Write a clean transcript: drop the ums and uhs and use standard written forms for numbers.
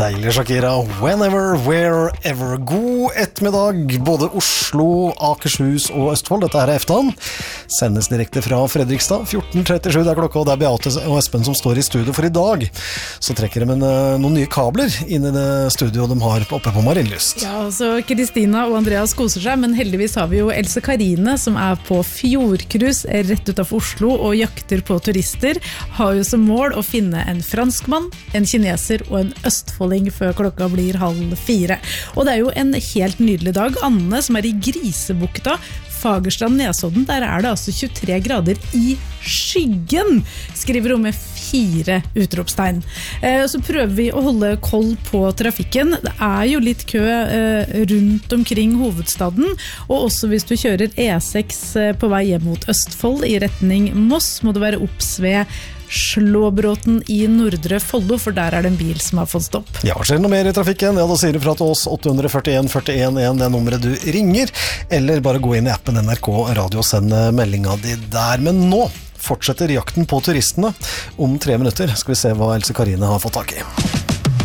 Deilig, Shakira. Whenever, wherever. God ettermiddag, både Oslo, Akershus og Østfold. Dette her eftan. Sendes direkte fra Fredrikstad. 14.37 det klokka, og det Beate og Espen som står i studio for i dag. Så trekker de noen nye kabler inn i det studioet de har oppe på Marienlyst. Ja, så Kristina og Andreas koser seg, men heldigvis har vi jo Else Karine som på fjordkrus rett utenfor Oslo og jakter på turister. Har jo som mål å finne en franskmann, en kineser og en østfolding før klokka blir 3:30. Og det jo en helt nydelig dag. Anne som i Grisebukta, Fagerstrand, Nesodden, der det altså 23 grader i skyggen, skriver hun med 4 utropstegn. Så prøver vi å holde koll på trafikken. Det jo litt kø rundt omkring hovedstaden, og også hvis du kjører E6 på vei hjem mot Østfold i retning Moss, må du være obs ved Slåbråten i Nordre Follo, for der det en bil som har fått stopp. Ja, skjer det noe mer i trafikken? Ja, da sier du fra til oss 841 41 1, det nummeret du ringer, eller bare gå inn i appen NRK Radio og send meldinga di der. Men nå fortsetter jakten på turistene. Om 3 minutter skal vi se hva Else Karine har fått tak i.